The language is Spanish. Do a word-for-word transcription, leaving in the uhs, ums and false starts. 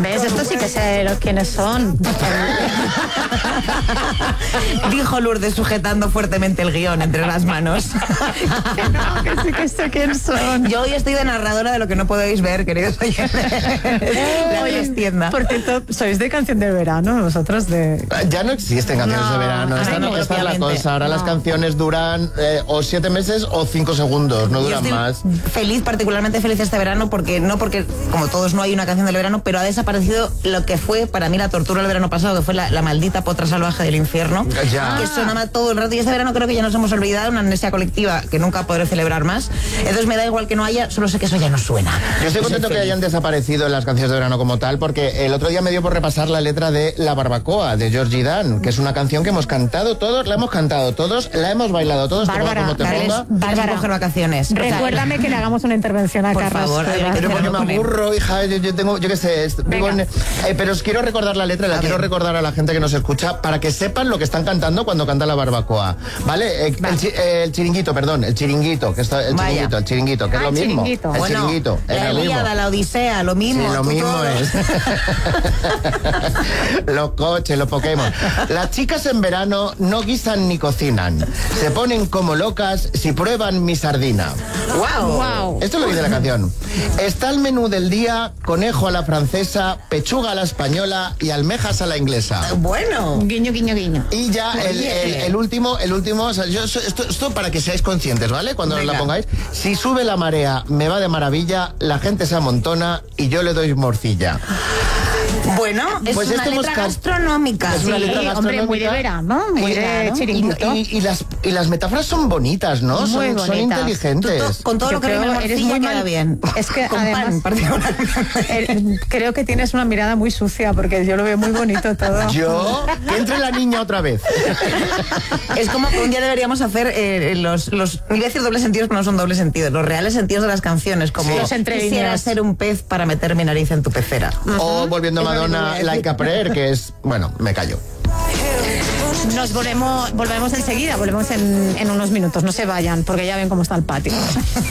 ¿Ves? Esto sí que sé los quiénes son. Dijo Lourdes sujetando fuertemente el guión entre las manos. Que no, que sí que sé quién son. Yo hoy estoy de narradora de lo que no podéis ver, queridos oyentes. La trastienda. Por cierto, sois de canción de verano, vosotros de... Ya no existen canciones No, de verano. Esta, ay, no, no, esta es la obviamente. cosa. Ahora No. las canciones duran eh, o siete meses o cinco segundos. No Yo duran estoy más. feliz, particularmente feliz este verano, porque no porque, como todos, no hay una canción del verano, pero ha desaparecido lo que fue para mí la tortura del verano pasado, que fue la, la maldita potra salvaje del infierno, Ya. que sonaba todo el rato. Y este verano creo que ya nos hemos olvidado, una amnesia colectiva que nunca podré celebrar más. Entonces me da igual que no haya, solo sé que eso ya no suena. Yo estoy Y soy contento que feliz. hayan desaparecido las canciones de verano como tal, porque el otro día me dio por repasar la letra de La Barbacoa, de Georgie Dan, que es una canción que hemos cantado todos, la hemos cantado todos, la hemos bailado todos, te ponga Bárbara, como te Carles, ponga. ¿quieres Bárbara. coger vacaciones? O sea, Recuérdame que le hagamos una intervención a Por Carlos. favor, Cuevas. adelante. Pero porque Pero me aburro, hija, yo, yo tengo, yo qué sé, est- vivo en- eh, pero os quiero recordar la letra, la A quiero ver. recordar a la gente que nos escucha para que sepan lo que están cantando cuando canta La Barbacoa, ¿vale? Eh, el, chi- eh, el chiringuito, perdón, el chiringuito, que está, el Vaya. chiringuito, el chiringuito, que Ah, es lo el mismo. chiringuito. El Bueno, chiringuito, es la lo mismo. Ilíada, la Odisea, lo mismo. Sí, lo tú mismo todo. es. Los coches, los Pokémon. Las chicas en verano no guisan ni cocinan. Se ponen como locas si prueban mi sardina. Wow. Wow. Esto es lo que dice la canción. Está el menú del día: conejo a la francesa, pechuga a la española y almejas a la inglesa. Bueno. Guiño, guiño, guiño. Y ya el, el- el último, el último, o sea, yo, esto, esto para que seáis conscientes, ¿vale? Cuando Venga. la pongáis. Si sube la marea, me va de maravilla, la gente se amontona y yo le doy morcilla. Bueno, es Pues una esto hemos letra can- gastronómica. Es una Sí, letra hombre, muy de gastronómica. verano, muy Y- de claro. Y, chiringuito. y- y las, y las metáforas son bonitas, ¿no? Muy Son, son bonitas. inteligentes. Tú to- con todo Yo lo que creo viene eres morcilla muy queda mal- bien. Es que con además- pan, particularmente. Eh, creo que tienes una mirada muy sucia porque yo lo veo muy bonito todo. Yo, que entre la niña otra vez. Es como que un día deberíamos hacer eh, los, los, iba a decir dobles sentidos, pero no son dobles sentidos, los reales sentidos de las canciones, como Sí. Los entre quisiera líneas. ser un pez para meter mi nariz en tu pecera. O volviendo a Es lo que te voy a Madonna, decir. Like a Prayer, que es, bueno, me callo. Nos volvemos, volvemos enseguida, volvemos en, en unos minutos. No se vayan porque ya ven cómo está el patio.